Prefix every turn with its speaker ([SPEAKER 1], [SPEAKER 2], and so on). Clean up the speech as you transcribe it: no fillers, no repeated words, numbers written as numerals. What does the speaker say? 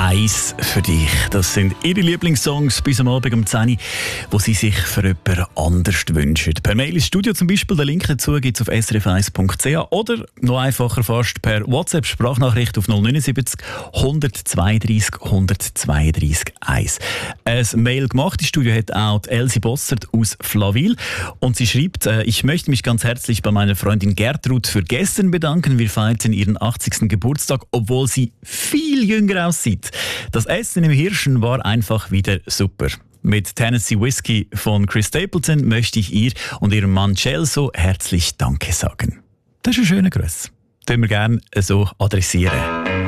[SPEAKER 1] «Eis für dich». Das sind ihre Lieblingssongs bis am Abend um 10 Uhr, die sie sich für jemanden anders wünschen. Per Mail ins Studio zum Beispiel, den Link dazu gibt es auf srf1.ch oder noch einfacher fast per WhatsApp-Sprachnachricht auf 079 132 132 1. Ein Mail gemacht. Das Studio hat auch die Elsie Bossert aus Flawil und sie schreibt, ich möchte mich ganz herzlich bei meiner Freundin Gertrud für gestern bedanken. Wir feierten ihren 80. Geburtstag, obwohl sie viel jünger aussieht. Das Essen im Hirschen war einfach wieder super. Mit Tennessee Whiskey von Chris Stapleton möchte ich ihr und ihrem Mann Celso herzlich Danke sagen. Das ist ein schöner Gruß. Den wir gerne so adressieren.